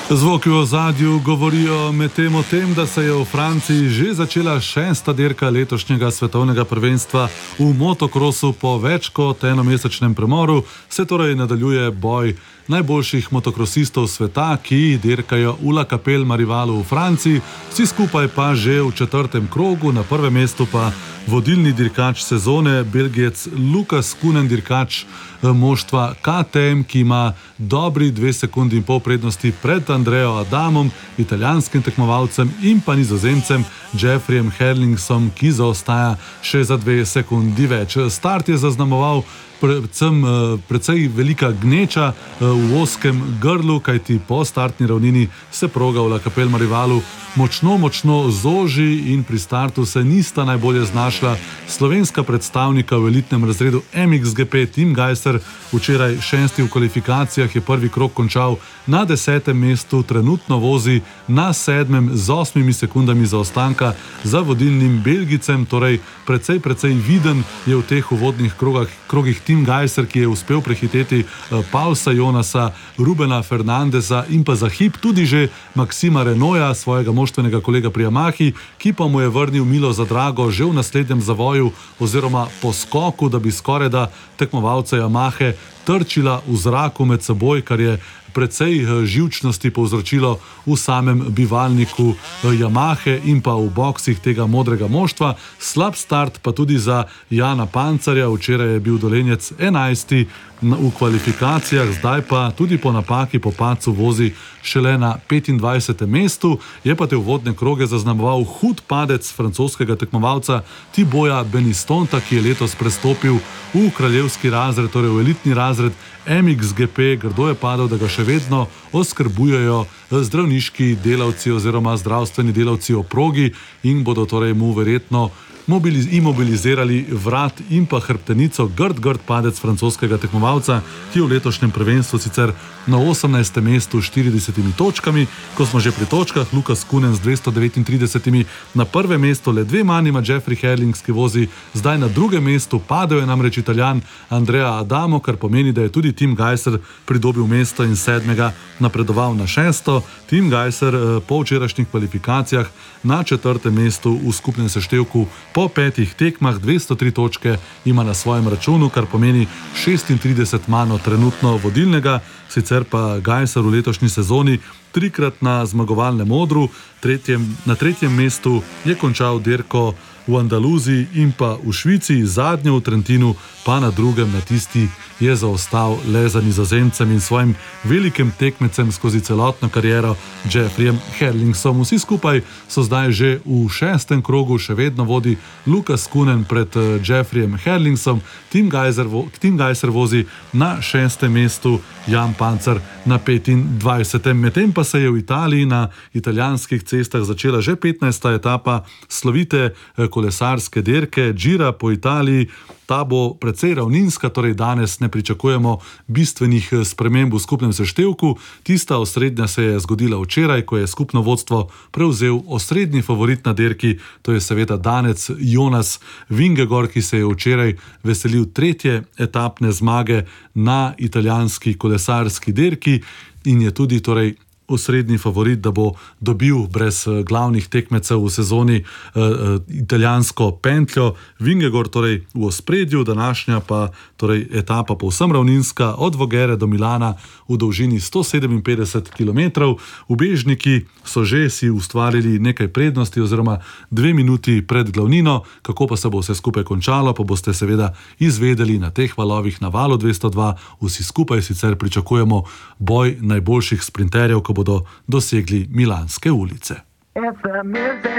Zvoki v ozadju govorijo medtem o tem, da se je v Franciji že začela 6. dirka letošnjega svetovnega prvenstva v motokrosu. Po več kot enomesečnem premoru se torej nadaljuje boj najboljših motokrosistov sveta, ki dirkajo v La Capelle-Marivalu v Franciji, vsi skupaj pa že v 4. krogu, na prvem mestu pa vodilni dirkač sezone, Belgijec Lukas Koenen, dirkač moštva KTM, ki ima dobri 2,5 sekunde prednosti pred Andrejo Adamom, italijanskim tekmovalcem, in pa Nizozemcem Jeffreyjem Herlingsom, ki zaostaja še za 2 sekundi več. Start je zaznamoval predvsem precej velika gneča v ozkem grlu, kajti po startni ravnini se proga v La Capelle-Marivalu močno zoži in pri startu se nista najbolje znašla slovenska predstavnika v elitnem razredu MXGP. Tim Gajser, včeraj 6. v kvalifikacijah, je prvi krog končal na 10. mestu, trenutno vozi na 7. z 8 sekundami zaostanka za vodilnim Belgijcem, torej precej viden je v teh uvodnih krogih Tim Gajser, ki je uspel prehiteti Paulsa Jonasa, Rubena Fernandeza in pa za hip tudi že Maxima Renoja, svojega moštvenega kolega pri Yamahi, ki pa mu je vrnil milo za drago že v naslednjem zavoju oziroma poskoku, da bi skorajda tekmovalca Yamahe trčila v zraku med seboj, kar je precej živčnosti povzročilo v samem bivalniku Yamahe in pa v boksih tega modrega moštva. Slab start pa tudi za Jana Pancarja, včeraj je bil Dolenjec 11. v kvalifikacijah, zdaj pa tudi po napaki, po padcu vozi šele na 25. mestu. Je pa te uvodne kroge zaznamoval hud padec francoskega tekmovalca Thibautta Benistonta, ki je letos prestopil v kraljevski razred, torej v elitni razred MXGP. Grdo je padel, da ga še vedno oskrbujejo zdravniški delavci oziroma zdravstveni delavci o progi in bodo torej mu verjetno imobilizirali vrat in pa hrbtenico. Grd padec francoskega tekmovalca, ki je v letošnjem prvenstvu sicer na 18. mestu s 40 točkami. Ko smo že pri točkah, Lukas Koenen z 239 na prvem mestu, le 2 manj ima Jeffrey Herlings, ki vozi zdaj na drugem mestu. Padel je namreč Italijan Andrea Adamo, kar pomeni, da je tudi Tim Gajser pridobil mesto in 7. napredoval na 6. Tim Gajser po včerajšnjih kvalifikacijah na 4. mestu v skupnem seštevku. Po 5 tekmah 203 točke ima na svojem računu, kar pomeni 36 manj od trenutno vodilnega. Sicer pa Gajser v letošnji sezoni 3-krat na zmagovalnem odru, na 3. mestu je končal dirko v Andaluziji in pa v Švici, zadnjo v Trentinu, pa na drugem, na tisti, je zaostal le za Nizozemcem in svojim velikim tekmecem skozi celotno kariero Jeffreyjem Herlingsom. Vsi skupaj so zdaj že v 6. krogu, še vedno vodi Lukas Koenen pred Jeffreyjem Herlingsom, Tim Gajser vozi na 6. mestu, Jan Pancar na 25. Medtem pa se je v Italiji na italijanskih cestah začela že 15. etapa slovite kolesarske dirke Gira po Italiji. Ta bo precej ravninska, torej danes ne pričakujemo bistvenih sprememb v skupnem seštevku. Tista osrednja se je zgodila včeraj, ko je skupno vodstvo prevzel osrednji favorit na dirki, to je seveda Danec Jonas Vingegaard, ki se je včeraj veselil 3. etapne zmage na italijanski kolesarski dirki in je tudi torej osrednji favorit, da bo dobil brez glavnih tekmecev v sezoni italijansko pentljo. Vingegaard torej v ospredju, današnja pa torej etapa povsem ravninska od Vogere do Milana v dolžini 157 km. Ubežniki so že si ustvarili nekaj prednosti oziroma 2 minuti pred glavnino. Kako pa se bo vse skupaj končalo, pa boste seveda izvedeli na teh valovih na Valu 202. Vsi skupaj sicer pričakujemo boj najboljših sprinterjev, ko bodo dosegli milanske ulice.